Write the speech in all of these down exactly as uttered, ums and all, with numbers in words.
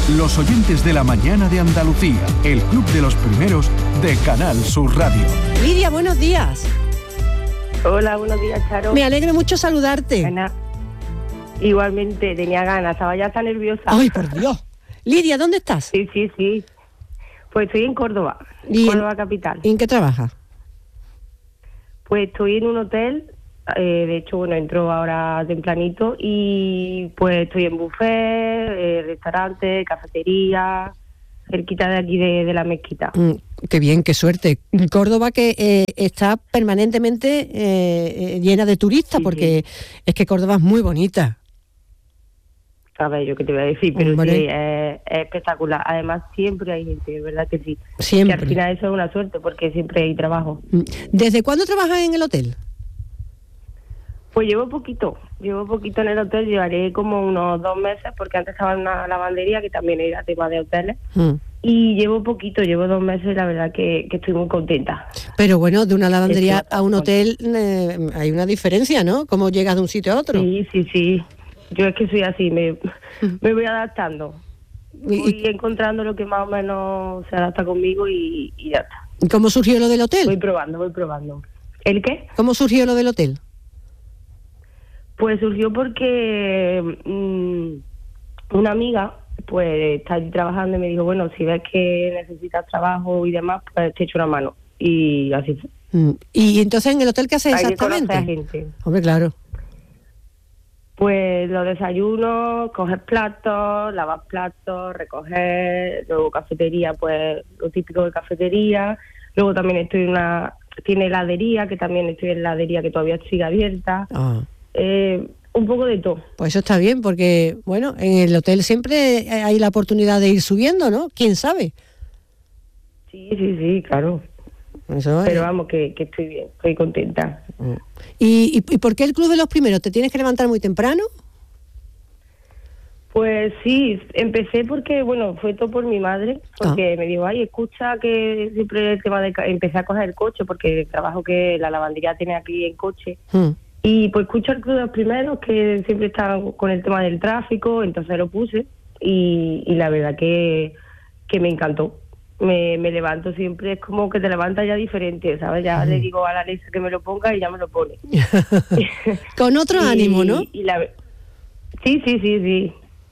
los oyentes de la mañana de Andalucía, el club de los primeros de Canal Sur Radio. Lidia, buenos días. Hola, buenos días, Charo. Me alegro mucho saludarte. Ana, igualmente, tenía ganas, estaba ya tan nerviosa. Ay, por Dios. Lidia, ¿dónde estás? Sí, sí, sí. Pues estoy en Córdoba, ¿Y Córdoba en, capital. ¿Y en qué trabajas? Pues estoy en un hotel, eh, de hecho, bueno, entro ahora tempranito y pues estoy en buffet, eh, restaurante, cafetería, cerquita de aquí de, de la mezquita. Mm, qué bien, qué suerte. Córdoba que eh, está permanentemente eh, llena de turistas, Sí, porque sí. Es que Córdoba es muy bonita. A ver, yo qué te voy a decir, pero Hombre. sí, es, es espectacular. Además, siempre hay gente, ¿verdad que sí? Siempre. Que al final eso es una suerte, porque siempre hay trabajo. ¿Desde cuándo trabajas en el hotel? Pues llevo poquito, llevo poquito en el hotel, llevaré como unos dos meses, porque antes estaba en una lavandería, que también era tema de hoteles, Mm. y llevo poquito, llevo dos meses, y la verdad que, que estoy muy contenta. Pero bueno, de una lavandería Estoy a un hotel eh, hay una diferencia, ¿no? ¿Cómo llegas de un sitio a otro? Sí, sí, sí. Yo es que soy así, me, me voy adaptando. ¿Y, Voy encontrando lo que más o menos se adapta conmigo y, y ya está. y cómo surgió lo del hotel? Voy probando, voy probando. ¿El qué? ¿Cómo surgió lo del hotel? Pues surgió porque mmm, una amiga pues está allí trabajando y me dijo, bueno, si ves que necesitas trabajo y demás, pues te echo una mano. Y así fue. Mm. ¿Y entonces en el hotel qué haces Hay que exactamente? conocer a gente. Hombre, claro. Pues los desayunos, coger platos, lavar platos, recoger, luego cafetería, pues lo típico de cafetería. Luego también estoy en una, tiene heladería, que también estoy en heladería que todavía sigue abierta. Ah. Eh, un poco de todo. Pues eso está bien, porque, bueno, en el hotel siempre hay la oportunidad de ir subiendo, ¿no? ¿Quién sabe? Sí, sí, sí, claro. Eso es. Pero vamos, que, que estoy bien, estoy contenta. ¿Y, y, ¿Y por qué el Club de los Primeros? ¿Te tienes que levantar muy temprano? Pues sí, empecé porque, bueno, fue todo por mi madre, porque Ah. me dijo, ay, escucha que siempre el tema de... ca-". Empecé a coger el coche, porque el trabajo que la lavandería tiene aquí en coche. Hmm. Y pues escucho el Club de los Primeros, que siempre está con el tema del tráfico, entonces lo puse y, y la verdad que, que me encantó. Me, me levanto siempre, es como que te levantas ya diferente, ¿sabes? Ya Mm. le digo a la Alexa que me lo ponga y ya me lo pone. Con otro Y- ánimo, ¿no? y la, sí, sí, sí, sí.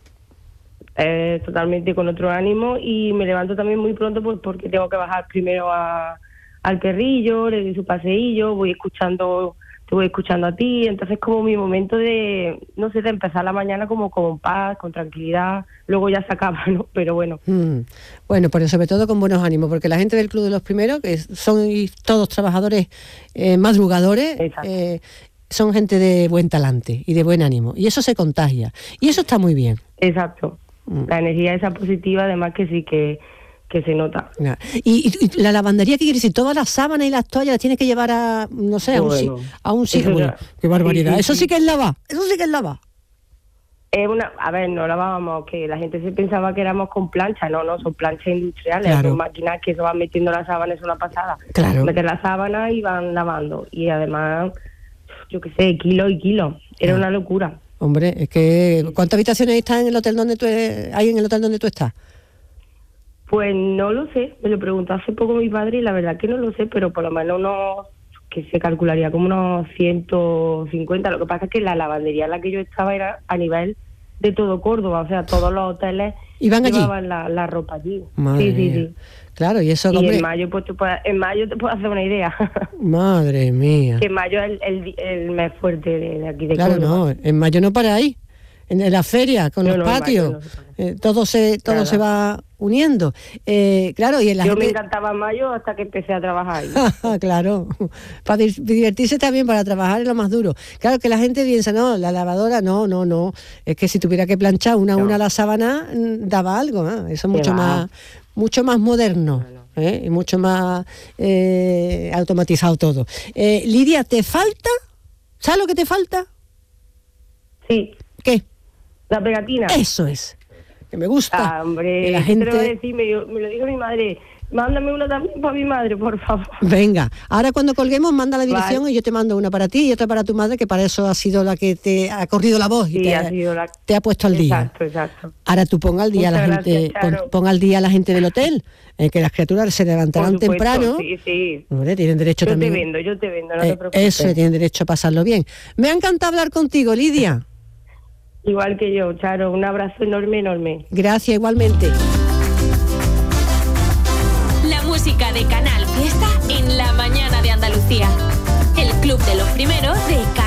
Eh, totalmente con otro ánimo y me levanto también muy pronto pues porque tengo que bajar primero a, al perrillo, le doy su paseillo, voy escuchando, te voy escuchando a ti, entonces como mi momento de, no sé, de empezar la mañana como con paz, con tranquilidad, luego ya se acaba, ¿no? Pero bueno. Mm. Bueno, pero sobre todo con buenos ánimos, porque la gente del Club de los Primeros, que son todos trabajadores eh, madrugadores, eh, son gente de buen talante y de buen ánimo, y eso se contagia, y eso está muy bien. Exacto. Mm. La energía esa positiva, además que sí que, que se nota. Ya. Y, y- y la lavandería, ¿qué quiere decir? Todas las sábanas y las toallas las tienes que llevar a, no sé, a un Bueno, sí, a un sí. eso Bueno, ya- qué barbaridad. sí, sí, Eso sí sí. que es lavar, eso sí que es lavar. Es una, a ver, no lavábamos, que la gente se pensaba que éramos con plancha, no, no, son planchas industriales, Claro. son máquinas que se van metiendo la sábana, es una pasada. Claro. Meten la sábana y van lavando. Y además, yo qué sé, kilos y kilos. Era Ah. una locura. Hombre, es que ¿cuántas habitaciones están en el hotel donde tú eh, hay en el hotel donde tú estás? Pues no lo sé, me lo preguntó hace poco mi padre y la verdad que no lo sé, pero por lo menos unos, que se calcularía como unos ciento cincuenta. Lo que pasa es que la lavandería en la que yo estaba era a nivel de todo Córdoba, o sea, todos los hoteles ¿Iban allí? llevaban la, la ropa allí. Madre sí, sí, mía. sí. Claro, y eso, Y hombre, en mayo, pues tú puedes- en mayo te puedo hacer una idea. madre mía. que mayo es el, el, el mes fuerte de, de aquí de Claro, Córdoba. no, en mayo no para ahí. En, en la feria, con No, los no, en mayo patios, no se para. eh, todo se todo Nada. se va uniendo. Eh, claro, y en la Yo me gente... encantaba mayo hasta que empecé a trabajar ahí. Claro, para di- divertirse también, para trabajar es lo más duro. Claro que la gente piensa, no, la lavadora, no, no, no. Es que si tuviera que planchar una a No. una la sábana, mm, daba algo, ¿eh? Eso es Qué mucho va. más, mucho más moderno, ¿eh? Y mucho más eh, automatizado todo. Eh, Lidia, ¿te falta? ¿Sabes lo que te falta? Sí, ¿Qué? la pegatina. Eso es. Que me gusta. Ah, hombre, que la ¿qué te lo voy a gente... decir? Me, me lo dijo mi madre. Mándame una también para mi madre, por favor. Venga, ahora cuando colguemos manda la dirección Vale. y yo te mando una para ti y otra para tu madre, que para eso ha sido la que te ha corrido la voz y Sí, te, ha sido la... te ha puesto al día. Exacto, exacto. Ahora tú ponga al día a la Muchas gente, gracias, pon, Charo. ponga al día a la gente del hotel, eh, que las criaturas se levantarán Por supuesto, temprano. Sí, sí. Hombre, tienen derecho Yo también. te vendo, yo te vendo, no eh, te preocupes. eso, tienen derecho a pasarlo bien. Me ha encantado hablar contigo, Lidia. Igual que yo, Charo, un abrazo enorme, enorme. Gracias, igualmente. La música de Canal Fiesta en la mañana de Andalucía. El club de los primeros de Canal